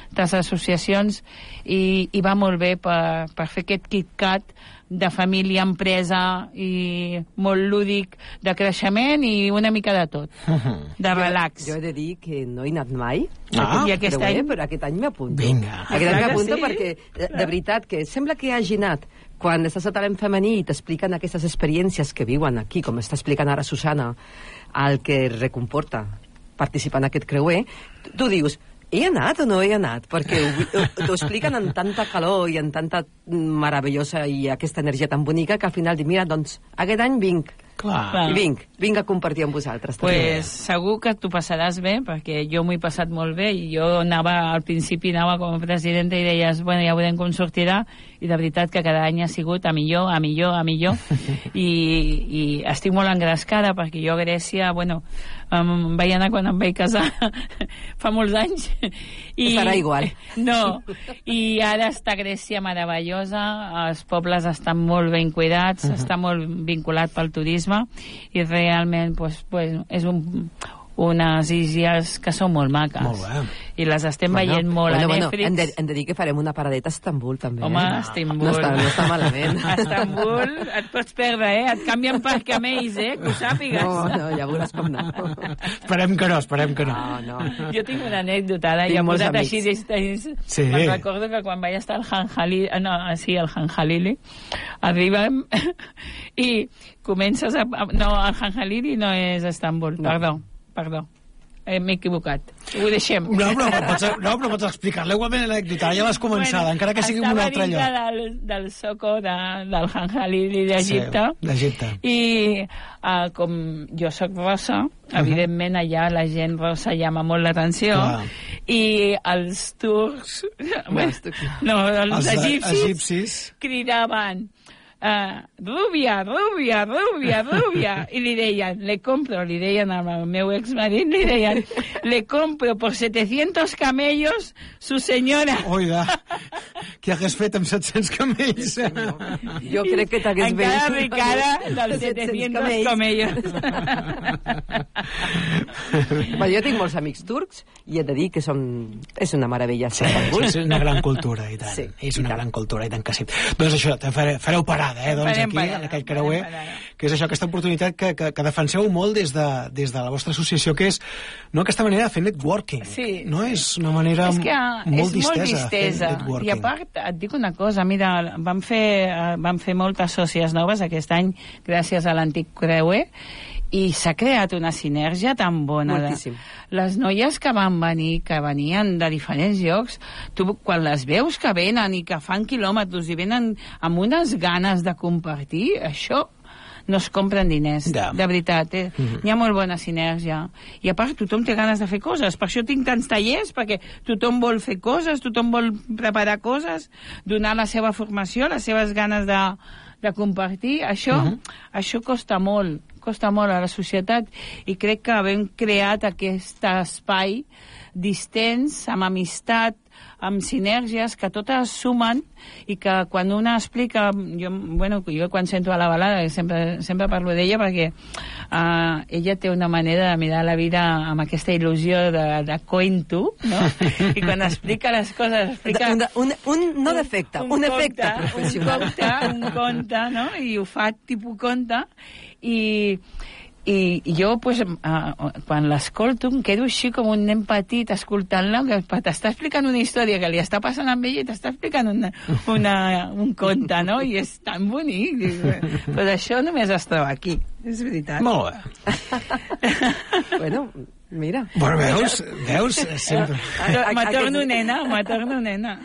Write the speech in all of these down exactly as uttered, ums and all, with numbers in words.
moltes associacions i, i va molt bé per, per fer aquest KitKat de família, empresa i molt lúdic, de creixement i una mica de tot, de relax. Jo, jo he de dir que no he anat mai, ah, i aquest any... però aquest any m'apunto. Vinga. Aquest any m'apunto sí? perquè, de, de veritat, que sembla que hagi anat quan estàs a talent femení i t'expliquen aquestes experiències que viuen aquí, com està explicant ara Susana, el que recomporta participar en aquest creuer, tu dius, he anat o no he anat? Perquè t'ho expliquen amb tanta calor i amb tanta meravellosa i aquesta energia tan bonica que al final dic, mira, doncs aquest any vinc. Clar. I vinc, vinc a compartir amb vosaltres. Pues segur que t'ho passaràs bé, perquè jo m'ho he passat molt bé i jo anava, al principi anava com a presidenta i deies, bueno, ja veurem com sortirà, i de veritat que cada any ha sigut a millor, a millor, a millor, i, i estic molt engrescada perquè jo a Grècia, bueno, em vaig anar quan em vaig casar fa molts anys. I serà igual. No, i ara està Grècia meravellosa, els pobles estan molt ben cuidats, uh -huh. està molt vinculat pel turisme, i realment pues, pues, és un, unes illes que són molt maques. Molt bé. I les estem bueno, veient molt bueno, a bueno, Netflix. Hem de, hem de dir que farem una paradeta a Estambul, també. Home, eh? Estambul. No està, no està malament. A Estambul et pots perdre, eh? Et canvien per camells, eh? Que ho sàpigues. No, no, ja veuràs com no. Esperem que no, esperem que no. No, no. Jo tinc una anècdota, ara Tinc ja molts posat amics. així distants. Sí. Me'n recordo que quan vaig estar al Han Jalili, no, sí, al Han Jalili, arribem i comences a... No, el Han Jalili no és Estambul, No. perdó, perdó. Eh, M'he equivocat. Ho deixem. No, però pots, no, però pots explicar-la igualment l'anècdota, ja l'has començada, bueno, encara que sigui en un altre lloc. Estava dintre del, del soco de, del Han Jalili d'Egipte. Sí, d'Egipte. I uh, com jo sóc rossa, uh -huh. evidentment allà la gent rossa llama molt l'atenció. Clar. I els turcs... bueno, no, els, Els egipcis, egipcis cridaven Uh, rubia, rubia, rubia, rubia, i li deien, le compro, li deien al meu exmarit, li deien, le compro por setecientos camellos su senyora. Oida, què hagués fet amb set-cents camells? Jo crec que t'hagués venit... Encara ricada dels setecientos camellos. Bueno, jo tinc molts amics turcs i he de dir que són... és una meravella. Sí, és una gran cultura, i tant. Sí, és i una tant. gran cultura, i tant que sí. Doncs això, fareu, fareu parada, eh, doncs Farem aquí, parada, en aquell creuer, farem parada. que és això, aquesta oportunitat que, que, que defenseu molt des de, des de la vostra associació, que és no, aquesta manera de fer networking. Sí, no és una manera és que molt és distesa, molt distesa. de fer networking. I a part, et dic una cosa, mira, vam fer, eh, vam fer moltes sòcies noves aquest any gràcies a l'antic creuer, i s'ha creat una sinergia tan bona. Moltíssim. De, les noies que van venir, que venien de diferents llocs, tu quan les veus que venen i que fan quilòmetres i venen amb unes ganes de compartir, això no es compren diners, Ja. de veritat. Eh? Mhm. Hi ha molt bona sinergia. I a part, tothom té ganes de fer coses. Per això tinc tants tallers, perquè tothom vol fer coses, tothom vol preparar coses, donar la seva formació, les seves ganes de, de compartir. Això, Mhm. això costa molt, costa molt a la societat, i crec que hem creat aquest espai distens, amb amistat, amb sinergies que totes sumen, i que quan una explica, jo, bueno, jo quan sento a la balada sempre, sempre parlo d'ella, perquè uh, ella té una manera de mirar la vida amb aquesta il·lusió de, de cuento, no? I quan explica les coses explica Un, un, un, no defecte, un, un efecte conte, professional. un conte, un conte, no? I ho fa tipus conte, i i jo, pues, uh, quan l'escolto, em quedo així com un nen petit escoltant-la, que t'està explicant una història que li està passant amb ella i t'està explicant una, una, un conte, no? I és tan bonic. Però això només es troba aquí, és veritat. Molt bé. Bueno, mira. Bueno, veus? Veus? Sempre. Me torno nena, me torno nena.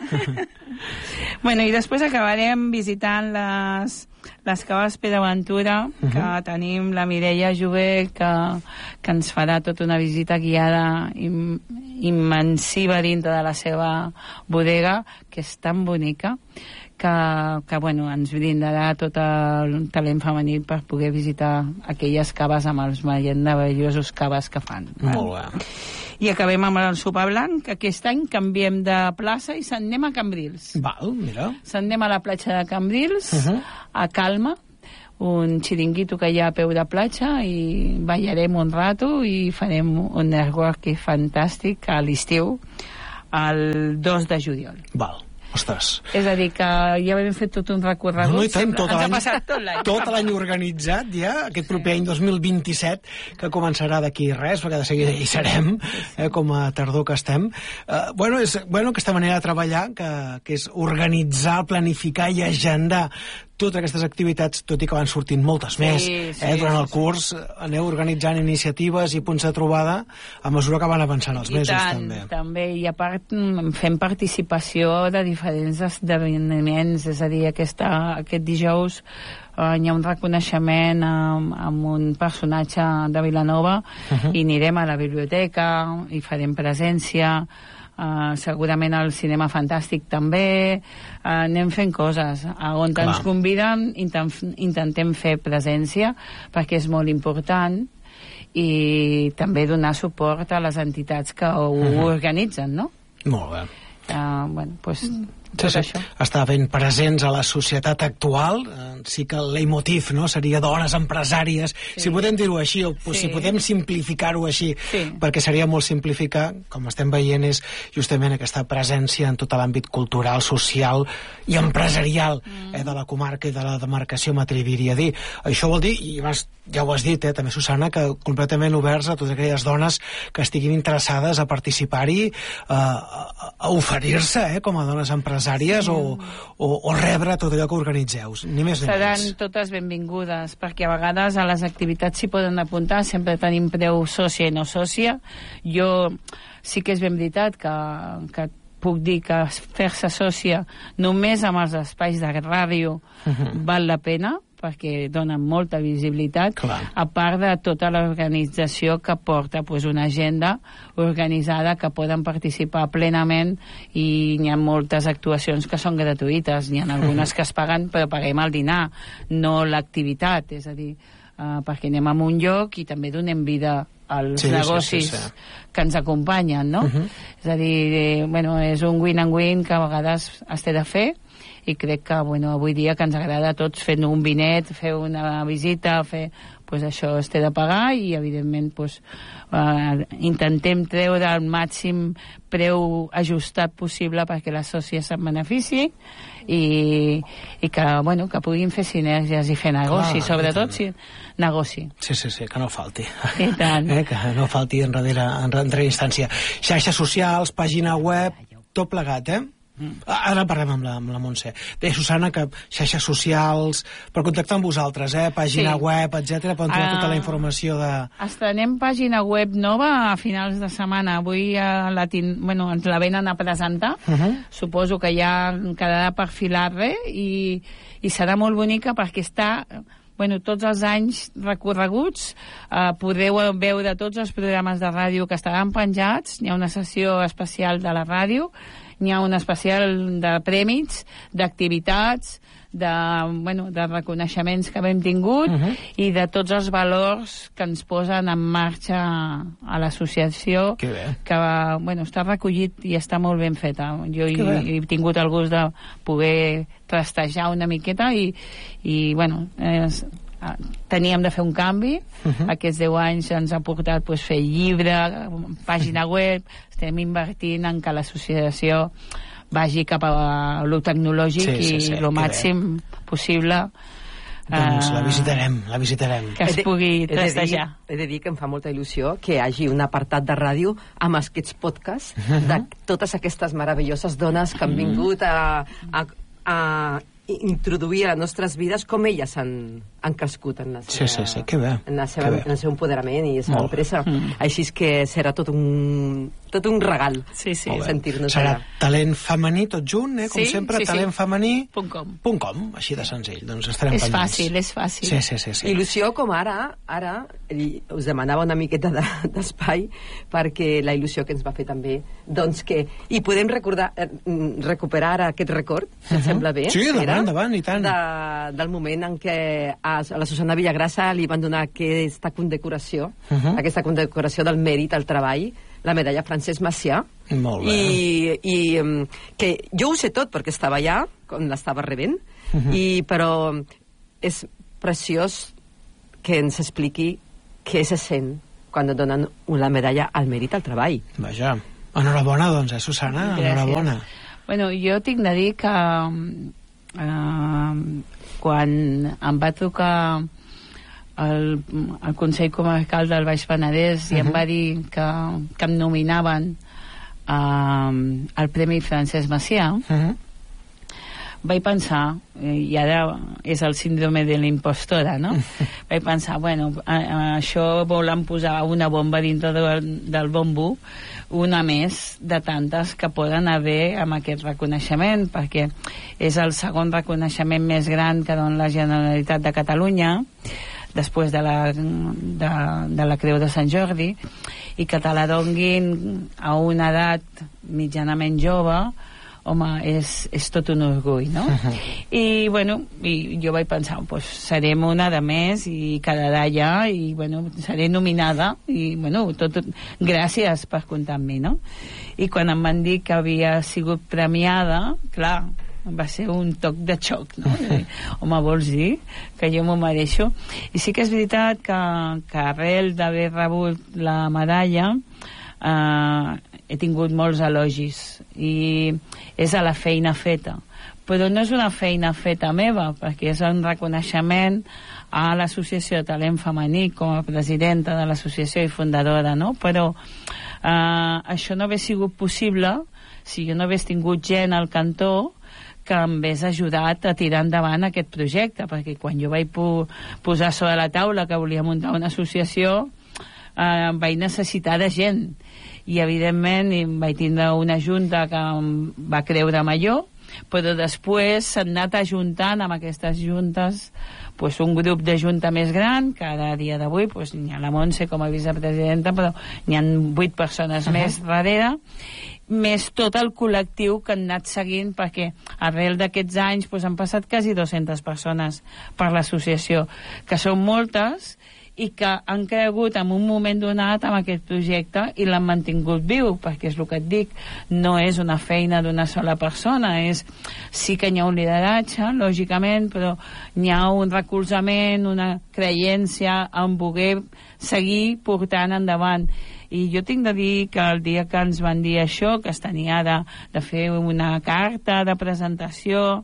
Bueno, i després acabarem visitant les, les caves Pedraventura, que uh -huh. tenim la Mireia Jové, que, que ens farà tota una visita guiada im, immensiva dintre de la seva bodega, que és tan bonica, que, que bueno, ens brindarà tot el talent femení per poder visitar aquelles caves amb els meravellosos caves que fan. Molt bé. I acabem amb el sopar blanc. Aquest any canviem de plaça i se'n anem a Cambrils. Val, mira. Se'n anem a la platja de Cambrils, Uh -huh. a Calma, un xiringuito que hi ha a peu de platja, i ballarem un rato i farem un networking fantàstic a l'estiu el dos de juliol. Val. Ostres. És a dir, que ja hem fet tot un recorregut. No, no, i tant, sempre. tot Ens l'any- ha passat tot l'any. Tot l'any organitzat ja, aquest proper any dos mil vint-i-set, que començarà d'aquí res, perquè de seguida hi serem, eh, com a tardor que estem. Eh, bueno, és bueno, aquesta manera de treballar, que, que és organitzar, planificar i agendar totes aquestes activitats, tot i que van sortint moltes Sí, més. sí, eh, durant el sí, curs aneu organitzant iniciatives i punts de trobada a mesura que van avançant els I mesos, tant, també. també. I a part mm, fem participació de diferents esdeveniments, és a dir, aquesta, aquest dijous eh, hi ha un reconeixement amb, amb un personatge de Vilanova Uh -huh. i anirem a la biblioteca i farem presència. Uh, segurament al cinema fantàstic també, uh, anem fent coses a on Clar. ens conviden, intent, intentem fer presència perquè és molt important, i també donar suport a les entitats que ho Mhm. organitzen, no? Molt bé. Uh, bueno, pues, Sí, tot sí. això. Estar ben presents a la societat actual. Eh, sí que el leitmotiv, no?, seria dones empresàries, Sí. si podem dir-ho així, o sí. si Sí. podem simplificar-ho així, Sí. perquè seria molt simplificar, com estem veient, és justament aquesta presència en tot l'àmbit cultural, social i empresarial mm. eh, de la comarca i de la demarcació, m'atreviria a dir. Això vol dir, i vas, ja ho has dit, eh, també, Susana, que completament oberts a totes aquelles dones que estiguin interessades a participar-hi, a, a, a oferir-se eh, com a dones empresàries, sí. o, o, o rebre tot allò que organitzeu, ni més ni Seran menys. totes benvingudes, perquè a vegades a les activitats s'hi poden apuntar, sempre tenim preu sòcia i no sòcia. Jo sí que és ben veritat que, que puc dir que fer-se sòcia només amb els espais de ràdio uh-huh. val la pena, perquè donen molta visibilitat, Clar. a part de tota l'organització que porta pues, una agenda organitzada que poden participar plenament, i hi ha moltes actuacions que són gratuïtes, n'hi ha algunes que es paguen, però paguem el dinar, no l'activitat, és a dir, uh, perquè anem a un lloc i també donem vida als Sí, sí, negocis sí, sí. que ens acompanyen, no? Uh-huh. És a dir, eh, bueno, és un win and win que a vegades es té de fer, i crec que bueno, avui dia que ens agrada a tots fer un vinet, fer una visita, fer, pues això es té de pagar, i evidentment pues, eh, intentem treure el màxim preu ajustat possible perquè la sòcia se'n benefici, i, i que, bueno, que puguin fer sinergies i fer negoci, Clar, sobretot i si negoci. Sí, sí, sí, que no falti. I tant. Eh, que no falti en darrere, en darrere instància. Xarxes socials, pàgina web, tot plegat, eh? Mm. Ara parlem amb la, amb la Montse. Deia Susana que xarxes socials, per contactar amb vosaltres, eh? Pàgina Sí. web, etcètera, poden trobar Ah. tota la informació de... Estrenem pàgina web nova a finals de setmana. Avui eh, la tin... bueno, ens la venen a presentar. Uh -huh. Suposo que ja quedarà per filar-re, i, i serà molt bonica perquè està... Bueno, tots els anys recorreguts, eh, podreu veure tots els programes de ràdio que estaran penjats. Hi ha una sessió especial de la ràdio, n'hi ha un especial de prèmits, d'activitats, de, bueno, de reconeixements que hem tingut, Uh -huh. i de tots els valors que ens posen en marxa a l'associació, Que bé. que bueno, està recollit i està molt ben feta. Jo hi, bé. he tingut el gust de poder trastejar una miqueta, i, i bueno, és, teníem de fer un canvi. Uh -huh. Aquests deu anys ens ha portat pues, fer llibre, pàgina web, estem invertint en que l'associació vagi cap a lo tecnològic, Sí, sí, sí, i lo que màxim possible, Doncs eh, la visitarem, la visitarem. que es He de- pugui he de dir- trastejar. He de dir que em fa molta il·lusió que hi hagi un apartat de ràdio amb aquests podcasts de totes aquestes meravelloses dones que han vingut a, a, a introduir a les nostres vides com elles han, han crescut en la seva, Sí, sí, sí, que bé, en, la seva, que bé. en el seu empoderament i la seva Molt bé. empresa. Mm. Així és que serà tot un, tot un regal Sí, sí. Molt bé. sentir-nos Serà allà. talent femení tot junt, eh? Com Sí, sempre, sí, sí. talent femení Punt com. punt com, així de senzill. Doncs estarem És pendents. fàcil, és fàcil. Sí, sí, sí. sí. Il·lusió com ara, ara li- us demanava una miqueta de- d'espai perquè la il·lusió que ens va fer també, doncs que, i podem recordar, eh, mm, recuperar ara aquest record, si et sembla bé. Sí, endavant, Pere, endavant, i tant. De, del moment en què a, a la Susana Villagrassa li van donar aquesta condecoració, Uh -huh. aquesta condecoració del mèrit al treball, la medalla Francesc Macià. Molt bé. I, i em, que jo ho sé tot perquè estava allà quan l'estava rebent, Uh -huh. i, però és preciós que ens expliqui què se sent quan et donen una medalla al mèrit al treball. Vaja. Enhorabona, doncs, eh, Susana? Gràcies. Enhorabona. Bueno, jo tinc de dir que eh, quan em va trucar el, el Consell Comarcal del Baix Penedès i uh-huh. em va dir que, que em nominaven eh, al Premi Francesc Macià, uh-huh. vaig pensar, i ara és el síndrome de l'impostora, no? Vaig pensar, bueno, a, a, això volen posar una bomba dintre del, del bombo, una més de tantes que poden haver amb aquest reconeixement, perquè és el segon reconeixement més gran que dona la Generalitat de Catalunya, després de la, de, de la Creu de Sant Jordi, i que te la donguin a una edat mitjanament jove, home, és, és tot un orgull, no? Uh-huh. I, bueno, i jo vaig pensar, pues, serem una de més i quedarà allà i, bueno, seré nominada i, bueno, tot, tot, gràcies per comptar amb mi, no? I quan em van dir que havia sigut premiada, clar, va ser un toc de xoc, no? I, home, vols dir que jo m'ho mereixo? I sí que és veritat que, que arrel d'haver rebut la medalla eh, he tingut molts elogis i és a la feina feta, però no és una feina feta meva, perquè és un reconeixement a l'Associació de Talent Femení com a presidenta de l'associació i fundadora, no? Però eh, això no hauria sigut possible si jo no hagués tingut gent al cantó que em hagués ajudat a tirar endavant aquest projecte, perquè quan jo vaig po posar sobre la taula que volia muntar una associació eh, vaig necessitar de gent i evidentment vaig tindre una junta que em va creure millor, però després s'han anat ajuntant amb aquestes juntes pues, un grup de junta més gran, que a dia d'avui pues, n'hi ha la Montse com a vicepresidenta, però n'hi ha vuit persones uh-huh. més darrere, més tot el col·lectiu que han anat seguint, perquè arrel d'aquests anys pues, han passat quasi dues-centes persones per l'associació, que són moltes i que han cregut en un moment donat amb aquest projecte i l'han mantingut viu, perquè és el que et dic, no és una feina d'una sola persona, és, sí que hi ha un lideratge, lògicament, però hi ha un recolzament, una creència en voler seguir portant endavant. I jo tinc de dir que el dia que ens van dir això, que es tenia de, de fer una carta de presentació,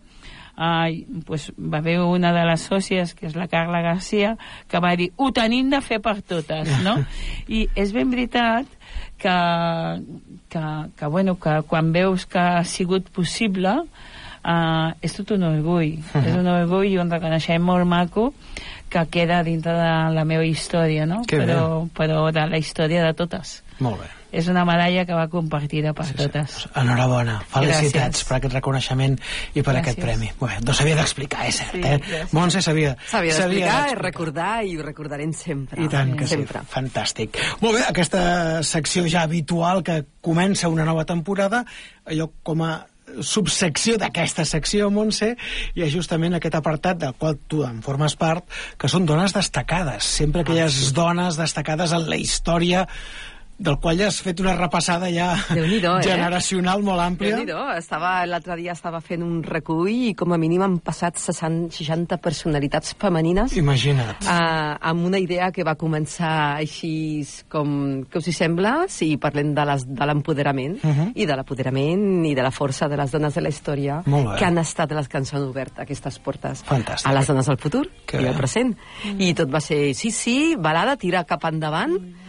Uh, pues va haver una de les sòcies, que és la Carla Garcia, que va dir, ho tenim de fer per totes, no? I és ben veritat que, que, que, bueno, que quan veus que ha sigut possible uh, és tot un orgull, uh-huh. és un orgull i un reconeixement molt maco que queda dintre de la meva història, no? Però, però de la història de totes. Molt bé. És una medalla que va compartida per sí, totes. Sí. Enhorabona, felicitats gràcies. Per aquest reconeixement i per gràcies. Aquest premi. Bé, no s'havia d'explicar, és cert, sí, eh? Montse s'havia d'explicar, recordar i ho recordarem sempre. I tant que sempre. Sí, fantàstic. Molt bé, aquesta secció ja habitual que comença una nova temporada, allò com a subsecció d'aquesta secció, Montse, hi ha justament aquest apartat del qual tu en formes part, que són dones destacades. Sempre aquelles ah, sí. dones destacades en la història del qual ja has fet una repassada ja generacional eh? molt àmplia. Estava, l'altre dia estava fent un recull i com a mínim han passat seixanta personalitats femenines. Imagina't. Uh, amb una idea que va començar així com, què us hi sembla? Si parlem de l'empoderament uh-huh. i de l'apoderament i de la força de les dones de la història que han estat les que ens han obert aquestes portes Fantàstic. A les dones del futur que i al present. Mm. I tot va ser, sí, sí, balada, tira cap endavant. Mm.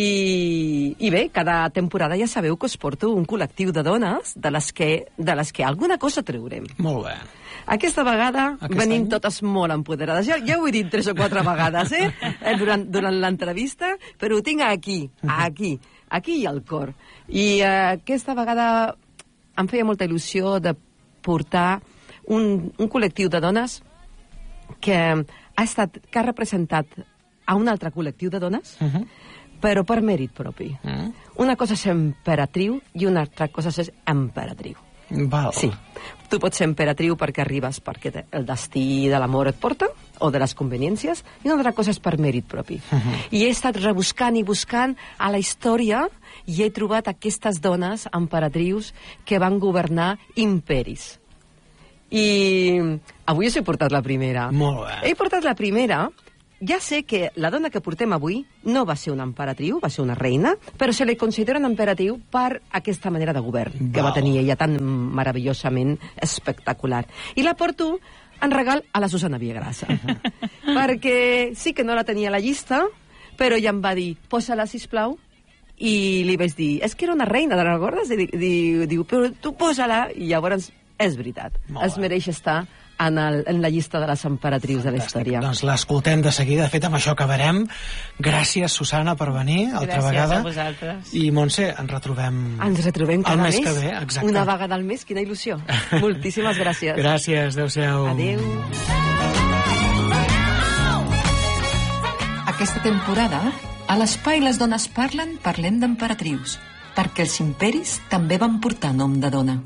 I, i bé, cada temporada ja sabeu que us porto un col·lectiu de dones de les que, de les que alguna cosa treurem. Molt bé. Aquesta vegada Aquest venim any? Totes molt empoderades. Ja, ja ho he dit tres o quatre vegades, eh? eh durant durant l'entrevista, però ho tinc aquí, aquí, aquí i al cor. I eh, aquesta vegada em feia molta il·lusió de portar un, un col·lectiu de dones que ha estat, que ha representat a un altre col·lectiu de dones, uh-huh. però per mèrit propi. Mm. Una cosa és emperatriu i una altra cosa és emperatriu. Val. Sí. Tu pots ser emperatriu perquè arribes perquè el destí de l'amor et porta, o de les conveniències, i una altra cosa és per mèrit propi. Mm-hmm. I he estat rebuscant i buscant a la història i he trobat aquestes dones emperatrius que van governar imperis. I avui us he portat la primera. Molt bé. He portat la primera ja sé que la dona que portem avui no va ser una emperatriu, va ser una reina, però se li considera una emperatriu per aquesta manera de govern que va tenir ella tan meravellosament espectacular. I la porto en regal a la Susana Villagrasa. Perquè sí que no la tenia a la llista, però ja em va dir, posa-la, sisplau, i li vaig dir, és que era una reina, te'n recordes? I diu, diu, però tu posa-la, i llavors és veritat, es mereix estar en, el, en la llista de les emperatrius de la història. Doncs l'escoltem de seguida. De fet, amb això acabarem. Gràcies, Susana, per venir altra vegada. Gràcies a vosaltres. I, Montse, ens retrobem Ens retrobem cada el mes mes. que ve. Exacte. Una vegada al mes, quina il·lusió. Moltíssimes gràcies. Gràcies, adeu-siau. Adéu. Aquesta temporada, a l'Espai Les Dones Parlen, parlem d'emperatrius, perquè els imperis també van portar nom de dona.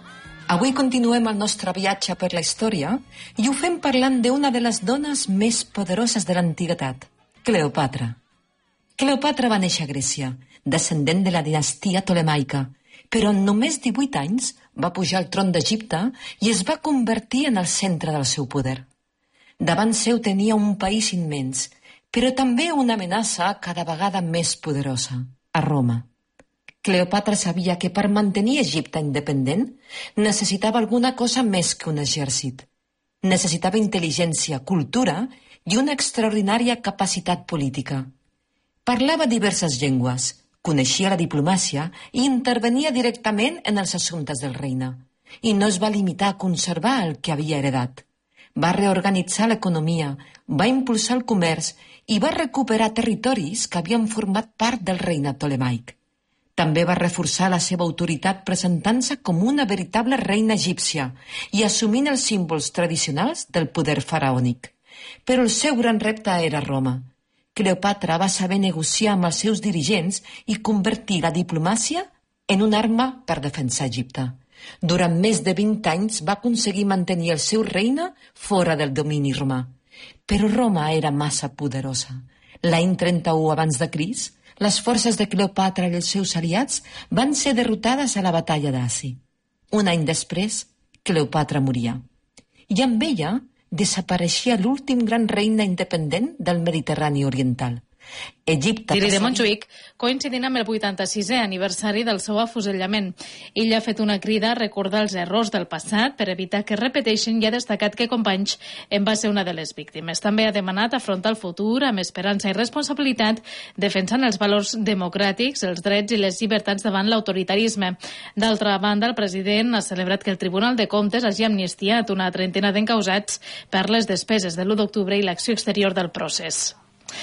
Avui continuem el nostre viatge per la història i ho fem parlant d'una de les dones més poderoses de l'antiguitat, Cleopatra. Cleopatra va néixer a Grècia, descendent de la dinastia tolemaica, però en només divuit anys va pujar al tron d'Egipte i es va convertir en el centre del seu poder. Davant seu tenia un país immens, però també una amenaça cada vegada més poderosa, a Roma. Cleopatra sabia que per mantenir Egipte independent necessitava alguna cosa més que un exèrcit. Necessitava intel·ligència, cultura i una extraordinària capacitat política. Parlava diverses llengües, coneixia la diplomàcia i intervenia directament en els assumptes del regne. I no es va limitar a conservar el que havia heredat. Va reorganitzar l'economia, va impulsar el comerç i va recuperar territoris que havien format part del regne tolemaic. També va reforçar la seva autoritat presentant-se com una veritable reina egípcia i assumint els símbols tradicionals del poder faraònic. Però el seu gran repte era Roma. Cleopatra va saber negociar amb els seus dirigents i convertir la diplomàcia en una arma per defensar Egipte. Durant més de vint anys va aconseguir mantenir el seu regne fora del domini romà. Però Roma era massa poderosa. L'any trenta-u abans de Crist, les forces de Cleopatra i els seus aliats van ser derrotades a la batalla d'Asi. Un any després, Cleopatra moria. I amb ella desapareixia l'últim gran regne independent del Mediterrani oriental. Egipte... Tiri de Montjuïc, coincidint amb el vuitanta-sisè aniversari del seu afusellament. Ell ha fet una crida a recordar els errors del passat per evitar que es repeteixin i ha destacat que Companys en va ser una de les víctimes. També ha demanat afrontar el futur amb esperança i responsabilitat, defensant els valors democràtics, els drets i les llibertats davant l'autoritarisme. D'altra banda, el president ha celebrat que el Tribunal de Comptes hagi amnistiat una trentena d'encausats per les despeses de l'u d'octubre i l'acció exterior del procés.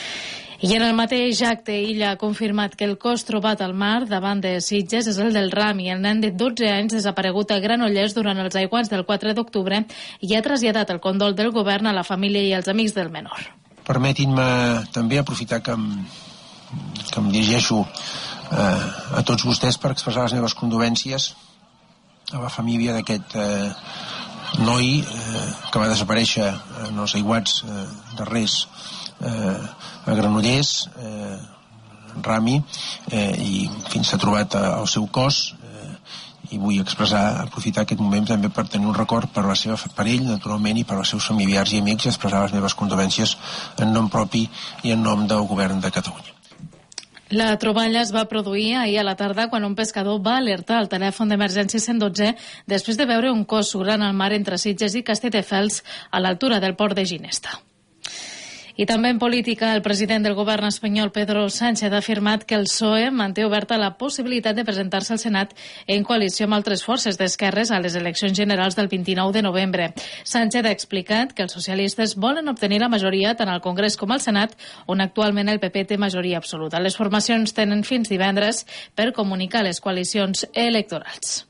I en el mateix acte, Illa ha confirmat que el cos trobat al mar davant de Sitges és el del Rami, el nen de dotze anys desaparegut a Granollers durant els aiguats del quatre d'octubre, i ha traslladat el condol del govern a la família i als amics del menor. Permetin-me també aprofitar que em, que em dirigeixo eh, a tots vostès per expressar les meves condolències a la família d'aquest eh, noi eh, que va desaparèixer en els aiguats eh, darrers eh, a Granollers, eh, Rami, eh, i fins s'ha trobat el seu cos, eh, i vull expressar, aprofitar aquest moment també per tenir un record per, la seva, per ell, naturalment, i per als seus familiars i amics, i expressar les meves condolències en nom propi i en nom del govern de Catalunya. La troballa es va produir ahir a la tarda quan un pescador va alertar el telèfon d'emergència cent dotze després de veure un cos surant al mar entre Sitges i Castelldefels a l'altura del port de Ginesta. I també en política, el president del govern espanyol, Pedro Sánchez, ha afirmat que el P S O E manté oberta la possibilitat de presentar-se al Senat en coalició amb altres forces d'esquerres a les eleccions generals del vint-i-nou de novembre. Sánchez ha explicat que els socialistes volen obtenir la majoria tant al Congrés com al Senat, on actualment el P P té majoria absoluta. Les formacions tenen fins divendres per comunicar les coalicions electorals.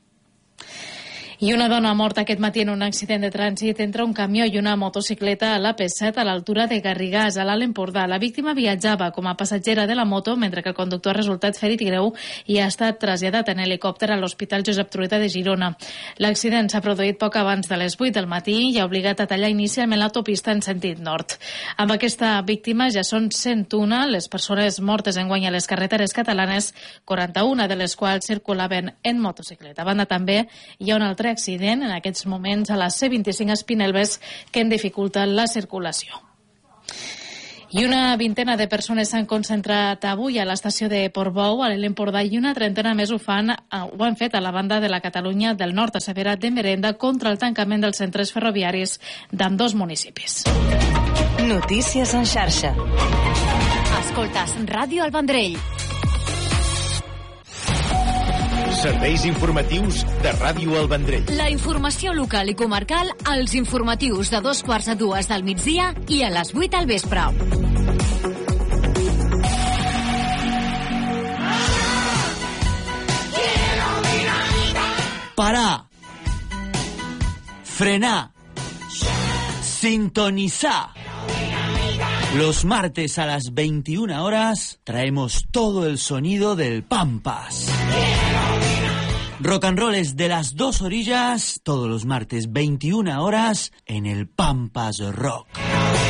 I una dona ha mort aquest matí en un accident de trànsit entre un camió i una motocicleta a l'A P set a l'altura de Garrigàs, a l'Alt Empordà. La víctima viatjava com a passatgera de la moto, mentre que el conductor ha resultat ferit greu i ha estat traslladat en helicòpter a l'Hospital Josep Trueta de Girona. L'accident s'ha produït poc abans de les vuit del matí i ha obligat a tallar inicialment l'autopista en sentit nord. Amb aquesta víctima ja són cent u les persones mortes enguany a les carreteres catalanes, quaranta-una de les quals circulaven en motocicleta. A banda també hi ha un altre accident en aquests moments a la C vint-i-cinc a Espinelves que en dificulta la circulació. I una vintena de persones s'han concentrat avui a l'estació de Portbou, a l'Empordà, i una trentena més ho fan, ho han fet a la banda de la Catalunya del Nord, assevera de Merenda, contra el tancament dels centres ferroviaris d'ambdós municipis. Notícies en xarxa. Escoltes Ràdio El Vendrell. Serveis informatius de Ràdio El Vendrell. La informació local i comarcal als informatius de dos quarts a dues del migdia i a les vuit al vespre. Parar. Frenar. Sintonizar. Los martes a las veintiuna horas traemos todo el sonido del Pampas. Rock and roll es de las dos orillas, todos los martes veintiuna horas en el Pampas Rock.